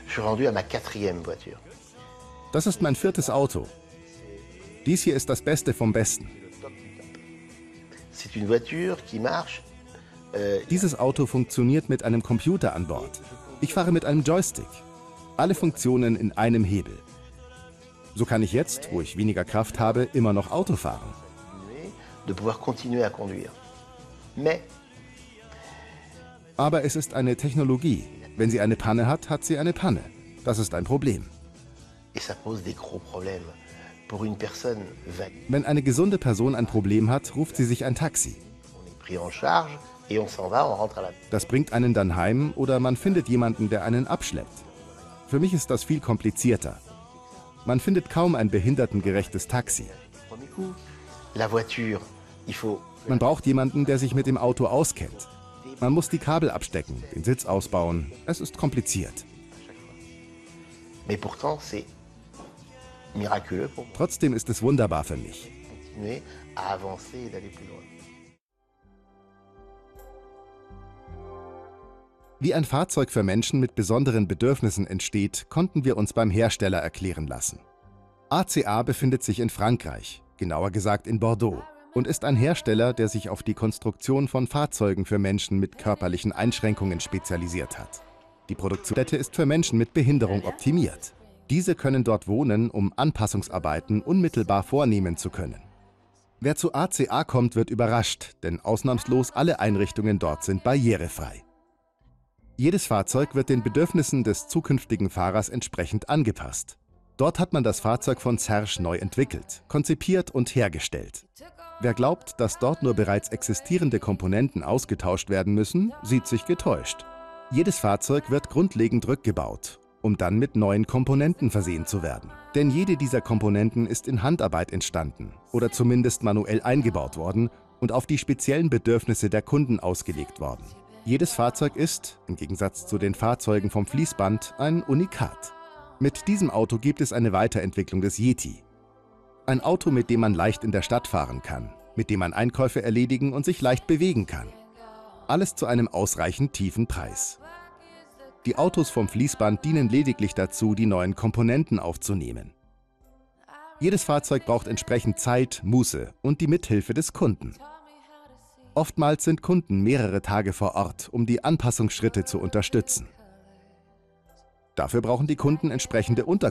Je suis rendu à ma 4e voiture. Das ist mein 4. Auto. Dies hier ist das Beste vom Besten. C'est une voiture qui marche. Dieses Auto funktioniert mit einem Computer an Bord. Ich fahre mit einem Joystick. Alle Funktionen in einem Hebel. So kann ich jetzt, wo ich weniger Kraft habe, immer noch Auto fahren. De pouvoir continuer à conduire. Mais Aber es ist eine Technologie. Wenn sie eine Panne hat, hat sie eine Panne. Das ist ein Problem. et ça pose des gros problèmes pour une personne valide. Wenn eine gesunde Person ein Problem hat, ruft sie sich ein Taxi. On est pris en charge et on s'en va, on rentre à la. Das bringt einen dann heim oder man findet jemanden, der einen abschleppt. Für mich ist das viel komplizierter. Man findet kaum ein behindertengerechtes Taxi. Premier coup, la voiture, il faut. Man braucht jemanden, der sich mit dem Auto auskennt. Man muss die Kabel abstecken, den Sitz ausbauen. Es ist kompliziert. Mais pourtant, c'est miraculeux pour moi. Trotzdem ist es wunderbar für mich. Continuer à avancer et d'aller plus loin. Wie ein Fahrzeug für Menschen mit besonderen Bedürfnissen entsteht, konnten wir uns beim Hersteller erklären lassen. ACA befindet sich in Frankreich, genauer gesagt in Bordeaux, und ist ein Hersteller, der sich auf die Konstruktion von Fahrzeugen für Menschen mit körperlichen Einschränkungen spezialisiert hat. Die Produktionsstätte ist für Menschen mit Behinderung optimiert. Diese können dort wohnen, um Anpassungsarbeiten unmittelbar vornehmen zu können. Wer zu ACA kommt, wird überrascht, denn ausnahmslos alle Einrichtungen dort sind barrierefrei. Jedes Fahrzeug wird den Bedürfnissen des zukünftigen Fahrers entsprechend angepasst. Dort hat man das Fahrzeug von Serge neu entwickelt, konzipiert und hergestellt. Wer glaubt, dass dort nur bereits existierende Komponenten ausgetauscht werden müssen, sieht sich getäuscht. Jedes Fahrzeug wird grundlegend rückgebaut, um dann mit neuen Komponenten versehen zu werden. Denn jede dieser Komponenten ist in Handarbeit entstanden oder zumindest manuell eingebaut worden und auf die speziellen Bedürfnisse der Kunden ausgelegt worden. Jedes Fahrzeug ist, im Gegensatz zu den Fahrzeugen vom Fließband, ein Unikat. Mit diesem Auto gibt es eine Weiterentwicklung des Yeti. Ein Auto, mit dem man leicht in der Stadt fahren kann, mit dem man Einkäufe erledigen und sich leicht bewegen kann. Alles zu einem ausreichend tiefen Preis. Die Autos vom Fließband dienen lediglich dazu, die neuen Komponenten aufzunehmen. Jedes Fahrzeug braucht entsprechend Zeit, Muße und die Mithilfe des Kunden. Oftmals sind Kunden mehrere Tage vor Ort, um die Anpassungsschritte zu unterstützen. Dafür brauchen die Kunden entsprechende Unterkünfte.